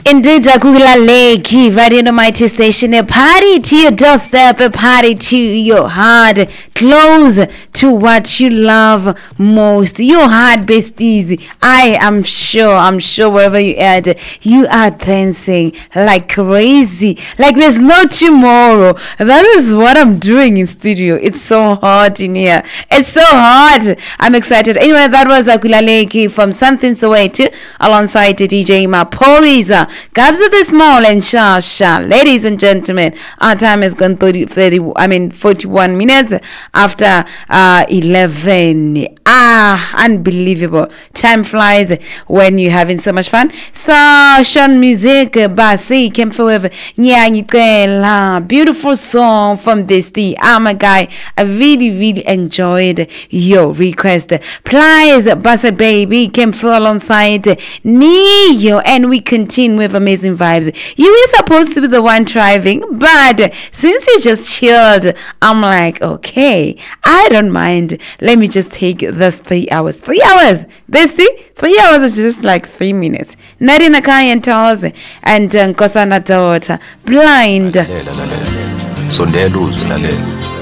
Indeed, Akula Lake, right in the mighty station, a party to your doorstep, a party to your heart, close to what you love most, your heart besties. I'm sure wherever you at, you are dancing like crazy, like there's no tomorrow. That is what I'm doing in studio. It's so hot in here. It's so hot. I'm excited. Anyway, that was Akula Lake from Something Soweto alongside DJ Maphorisa. Gabs the small and Shasha. Ladies and gentlemen, our time has gone 41 minutes after 11. Unbelievable. Time flies when you're having so much fun. Sean music, Basi, came with beautiful song from this D. My guy, I really enjoyed your request. Plies, Basa Baby, came through alongside Neo, and we continue with amazing vibes. You were supposed to be the one driving, but since you just chilled, I'm like, okay, I don't mind. Let me just take this 3 hours. 3 hours, bestie. 3 hours is just like 3 minutes. Nadina Kayan Towers and Kosana daughter, blind. So there lose,